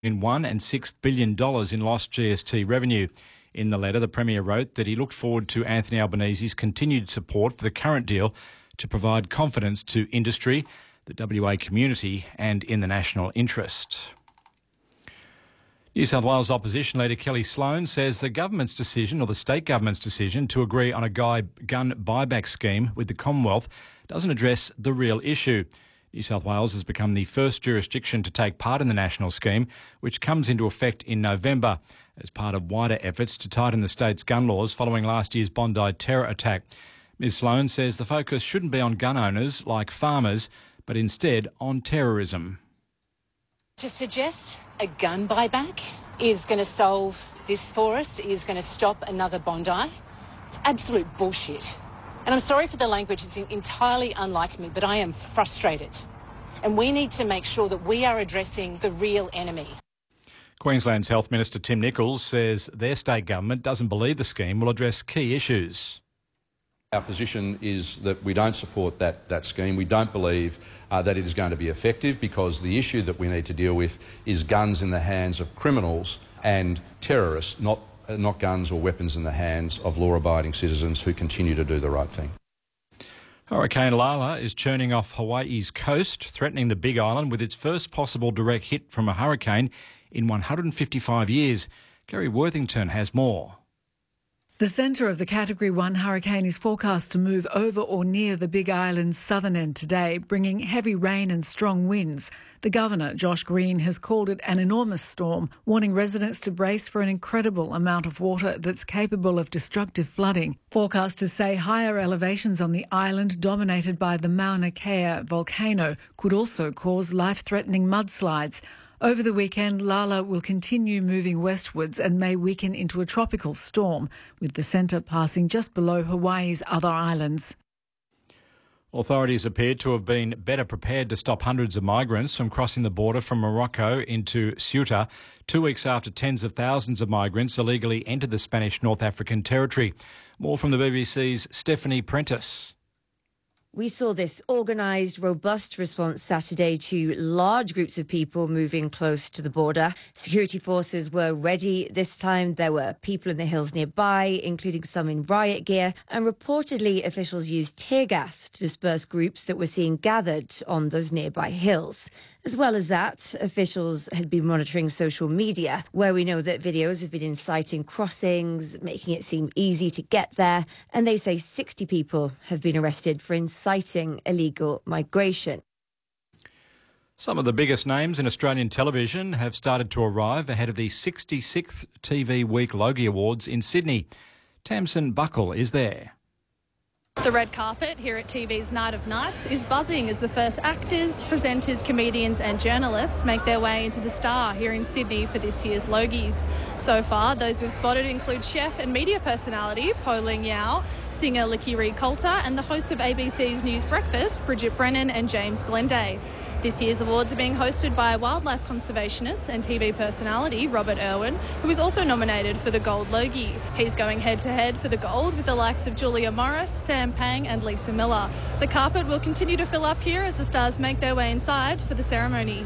in $1 and $6 billion in lost GST revenue. In the letter, the Premier wrote that he looked forward to Anthony Albanese's continued support for the current deal to provide confidence to industry, the WA community and in the national interest. New South Wales opposition leader Kelly Sloan says the government's decision, or the state government's decision, to agree on a gun buyback scheme with the Commonwealth doesn't address the real issue. New South Wales has become the first jurisdiction to take part in the national scheme, which comes into effect in November as part of wider efforts to tighten the state's gun laws following last year's Bondi terror attack. Ms Sloan says the focus shouldn't be on gun owners like farmers, but instead on terrorism. To suggest a gun buyback is going to solve this for us, is going to stop another Bondi, it's absolute bullshit. And I'm sorry for the language, it's entirely unlike me, but I am frustrated. And we need to make sure that we are addressing the real enemy. Queensland's Health Minister Tim Nicholls says their state government doesn't believe the scheme will address key issues. Our position is that we don't support that scheme. We don't believe that it is going to be effective because the issue that we need to deal with is guns in the hands of criminals and terrorists, not guns or weapons in the hands of law-abiding citizens who continue to do the right thing. Hurricane Lala is churning off Hawaii's coast, threatening the Big Island with its first possible direct hit from a hurricane in 155 years. Gary Worthington has more. The centre of the Category 1 hurricane is forecast to move over or near the Big Island's southern end today, bringing heavy rain and strong winds. The Governor, Josh Green, has called it an enormous storm, warning residents to brace for an incredible amount of water that's capable of destructive flooding. Forecasters say higher elevations on the island, dominated by the Mauna Kea volcano, could also cause life-threatening mudslides. Over the weekend, Lala will continue moving westwards and may weaken into a tropical storm, with the centre passing just below Hawaii's other islands. Authorities appear to have been better prepared to stop hundreds of migrants from crossing the border from Morocco into Ceuta 2 weeks after tens of thousands of migrants illegally entered the Spanish North African territory. More from the BBC's Stephanie Prentice. We saw this organised, robust response Saturday to large groups of people moving close to the border. Security forces were ready this time. There were people in the hills nearby, including some in riot gear, and reportedly officials used tear gas to disperse groups that were seen gathered on those nearby hills. As well as that, officials had been monitoring social media, where we know that videos have been inciting crossings, making it seem easy to get there, and they say 60 people have been arrested for inciting illegal migration. Some of the biggest names in Australian television have started to arrive ahead of the 66th TV Week Logie Awards in Sydney. Tamsin Buckle is there. The red carpet here at TV's Night of Nights is buzzing as the first actors, presenters, comedians and journalists make their way into the Star here in Sydney for this year's Logies. So far, those we've spotted include chef and media personality Po Ling Yao, singer Licky Reed Coulter and the hosts of ABC's News Breakfast, Bridget Brennan and James Glenday. This year's awards are being hosted by wildlife conservationist and TV personality Robert Irwin, who is also nominated for the Gold Logie. He's going head-to-head for the gold with the likes of Julia Morris, Sam Pang and Lisa Miller. The carpet will continue to fill up here as the stars make their way inside for the ceremony.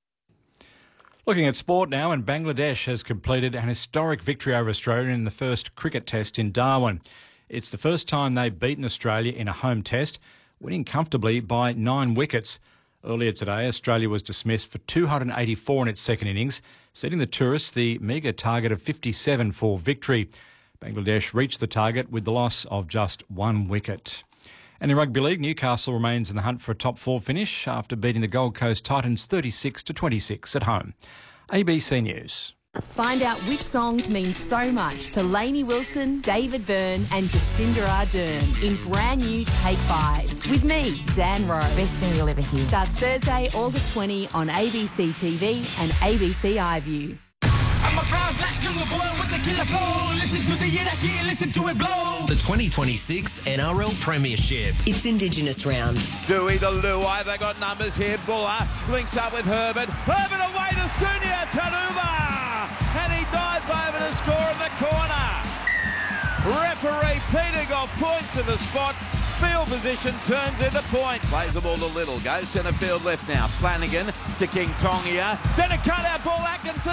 Looking at sport now, and Bangladesh has completed an historic victory over Australia in the first cricket test in Darwin. It's the first time they've beaten Australia in a home test, winning comfortably by 9 wickets. Earlier today, Australia was dismissed for 284 in its second innings, setting the tourists the meagre target of 57 for victory. Bangladesh reached the target with the loss of just 1 wicket. And in rugby league, Newcastle remains in the hunt for a top 4 finish after beating the Gold Coast Titans 36-26 at home. ABC News. Find out which songs mean so much to Lainey Wilson, David Byrne and Jacinda Ardern in brand new Take 5. With me, Zan Rowe. Best thing you'll ever hear. Starts Thursday, August 20 on ABC TV and ABC iView. I'm a proud black younger boy with the killer flow. Listen to the year that year, listen to it blow. The 2026 NRL Premiership. It's Indigenous round. Dewey the Luai, they got numbers here. Buller links up with Herbert. Herbert away to Sunia Tanuva. And he dives over to score in the corner. Referee Peter got points to the spot. Field position turns into points. Plays the ball to Little. Goes centre field left now. Flanagan to King Tongia. Then a cut out ball. Atkinson.